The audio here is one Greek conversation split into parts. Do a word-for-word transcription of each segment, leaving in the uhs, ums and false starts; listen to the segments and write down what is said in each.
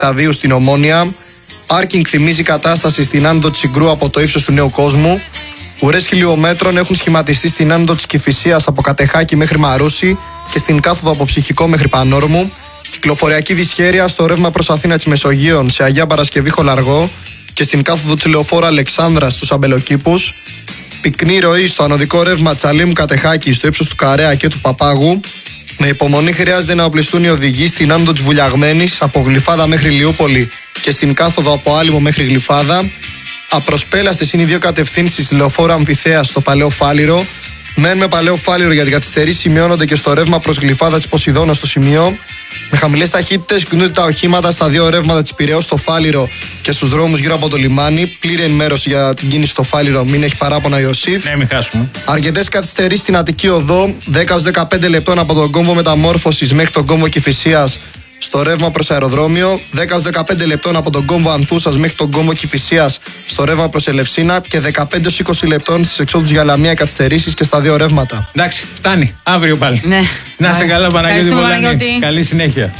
δύο στην Ομόνια. Πάρκινγκ θυμίζει κατάσταση στην άνοδο της Συγκρού από το ύψος του Νέου Κόσμου. Ουρές χιλιόμετρων έχουν σχηματιστεί στην άνοδο της Κηφισίας από Κατεχάκη μέχρι Μαρούσι και στην κάθοδο από Ψυχικό μέχρι Πανόρμου. Κυκλοφοριακή δυσχέρεια στο ρεύμα προς Αθήνα της Μεσογείων σε Αγία Παρασκευή Χολαργό και στην κάθοδο της Λεωφόρου Αλεξάνδρας στους Αμπελοκήπους. Πυκνή ροή στο ανωδικό ρεύμα Τσαλίμου Κατεχάκη στο ύψος του Καρέα και του Παπάγου. Με υπομονή χρειάζεται να οπλιστούν οι οδηγοί στην άνοδο της Βουλιαγμένης από Γλυφάδα μέχρι Λιούπολη και στην κάθοδο από Άλυμο μέχρι Γλυφάδα. Απροσπέλαστες είναι οι δύο κατευθύνσεις Λεωφόρου Αμφιθέας στο Παλαιό Φάληρο. Μεν με Παλαιό Φάληρο γιατί καθυστερήσεις σημειώνονται και στο ρεύμα προς Γλυφάδα της Ποσειδώνα στο σημείο. Με χαμηλές ταχύτητες κινούνται τα οχήματα στα δύο ρεύματα της Πειραιώς στο Φάληρο και στους δρόμους γύρω από το λιμάνι. Πλήρη ενημέρωση για την κίνηση στο Φάληρο, μην έχει παράπονα Ιωσήφ. Ναι, μην χάσουμε. Αρκετές καθυστερήσεις στην Αττική Οδό, δέκα με δεκαπέντε λεπτών από τον κόμβο Μεταμόρφωσης μέχρι τον κόμβο Κηφισίας στο ρεύμα προς αεροδρόμιο, δέκα με δεκαπέντε λεπτών από τον κόμβο Ανθούσας μέχρι τον κόμβο Κηφισίας στο ρεύμα προς Ελευσίνα και δεκαπέντε με είκοσι λεπτών στις εξόδους για Λαμία καθυστερήσεις και στα δύο ρεύματα. Εντάξει, φτάνει. Αύριο πάλι. Ναι. Να σε καλά, Παναγιώτη Πολάνη. Καλή συνέχεια.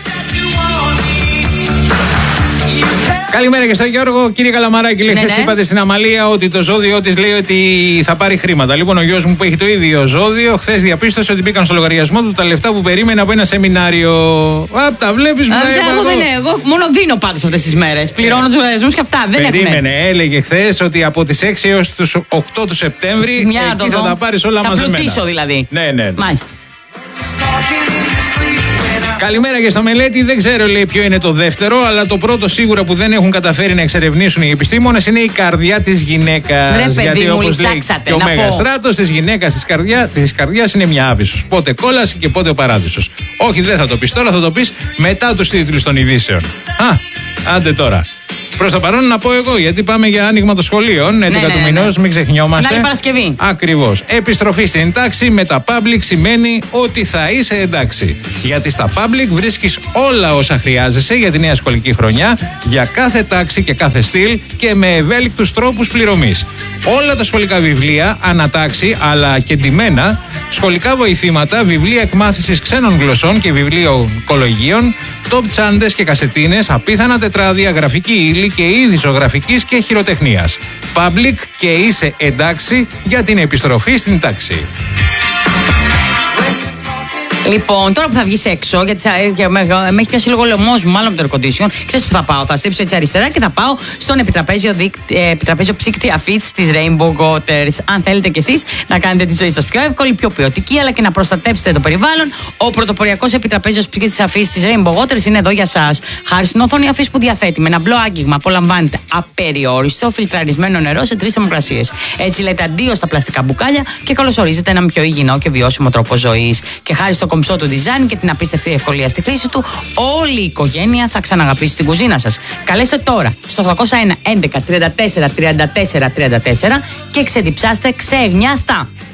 Καλημέρα και στον Γιώργο. Κύριε Καλαμαράκη, λέει, Ναι, χθες ναι. είπατε στην Αμαλία ότι το ζώδιο της λέει ότι θα πάρει χρήματα. Λοιπόν, ο γιος μου που έχει το ίδιο ζώδιο, χθες διαπίστωσε ότι μπήκαν στο λογαριασμό του τα λεφτά που περίμενε από ένα σεμινάριο. Α, τα βλέπεις μου. Α, εγώ δεν είναι. Εγώ μόνο δίνω πάντως αυτές τις μέρες. Πληρώνω τους λογαριασμούς και αυτά. Δεν Περίμενε, έχουμε. έλεγε χθες ότι από τις έξι έως τους οκτώ του Σεπτέμβρη Μια εκεί το θα δω. τα πάρεις όλα θα μαζεμένα. Θα πλουτίσω δηλαδή. Ναι, ναι, ναι. Μάλιστα. Καλημέρα και στο Μελέτη. Δεν ξέρω, λέει, ποιο είναι το δεύτερο, αλλά το πρώτο σίγουρα που δεν έχουν καταφέρει να εξερευνήσουν οι επιστήμονες είναι η καρδιά της γυναίκας. Ρε, παιδί Γιατί μου, όπως λέει λυσάξατε, και ο να πω. Μεγαστράτος της γυναίκας της, καρδιά, της καρδιάς είναι μια άβυσσος. Πότε κόλαση και πότε ο παράδεισος. Όχι, δεν θα το πεις τώρα, θα το πεις μετά τους τίτλους των ειδήσεων. Α, άντε τώρα. Προς το παρόν να πω εγώ, γιατί πάμε για άνοιγμα των σχολείων. έντεκα ναι, του ναι, μηνός, ναι. μην ξεχνιόμαστε. Την άλλη Παρασκευή. Ακριβώς. Επιστροφή στην τάξη με τα public σημαίνει ότι θα είσαι εντάξει. Γιατί στα public βρίσκεις όλα όσα χρειάζεσαι για τη νέα σχολική χρονιά, για κάθε τάξη και κάθε στυλ και με ευέλικτους τρόπους πληρωμής. Όλα τα σχολικά βιβλία, ανατάξη αλλά και ντυμένα, σχολικά βοηθήματα, βιβλία εκμάθησης ξένων γλωσσών και βιβλιοκολογίων, top τσάντες και κασετίνες, απίθανα τετράδια, γραφική ύλη και είδη ζωγραφικής και χειροτεχνίας. Public και είσαι εντάξει για την επιστροφή στην τάξη. Λοιπόν, τώρα που θα βγει έξω, γιατί με, με, με έχει πιάσει λίγο λαιμό μου, μάλλον από το air condition, ξέρεις που θα πάω. Θα στρίψω έτσι αριστερά και θα πάω στον επιτραπέζιο, δίκ, ε, επιτραπέζιο ψύκτη αφίτς της Rainbow Waters. Αν θέλετε κι εσείς να κάνετε τη ζωή σας πιο εύκολη, πιο ποιοτική, αλλά και να προστατέψετε το περιβάλλον, ο πρωτοποριακός επιτραπέζιος ψύκτης αφίτς της Rainbow Waters είναι εδώ για σας. Χάρη στην οθόνη αφής που διαθέτει με ένα μπλό άγγιγμα, απολαμβάνετε απεριόριστο φιλτραρισμένο νερό σε τρεις θερμοκρασίες. Έτσι λέτε αντίο στα πλαστικά μπουκάλια και καλωσορίζετε έναν πιο υγιεινό και βιώσιμο τρόπο ζωής. Και χάρη στο κομψό του design και την απίστευτη ευκολία στη χρήση του, όλη η οικογένεια θα ξαναγαπήσει την κουζίνα σας. Καλέστε τώρα στο οκτώ ένα ένα έντεκα τριάντα τέσσερα τριάντα τέσσερα τριάντα τέσσερα και ξεδιψάστε ξεγνιάστα.